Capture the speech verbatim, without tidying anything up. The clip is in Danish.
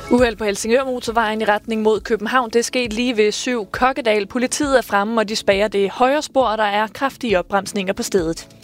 Uheld på Helsingør Motorvejen i retning mod København. Det er sket lige ved syv Kokkedal. Politiet er fremme, og de spærrer det højre spor, og der er kraftige opbremsninger på stedet.